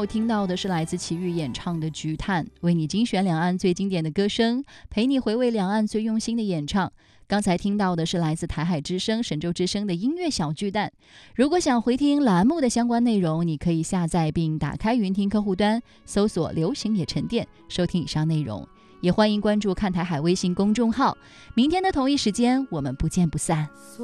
后听到的是来自齐豫演唱的《菊叹》，为你精选两岸最经典的歌声，陪你回味两岸最用心的演唱。刚才听到的是来自台海之声、神州之声的音乐小巨蛋。如果想回听栏目的相关内容，你可以下载并打开云听客户端，搜索流行也沉淀，收听以上内容。也欢迎关注看台海微信公众号。明天的同一时间，我们不见不散。